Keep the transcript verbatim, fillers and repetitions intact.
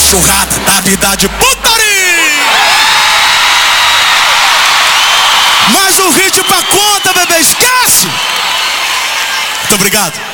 enxurrada da vida de putaria. Mais um hit pra conta, bebê, esquece! Muito obrigado.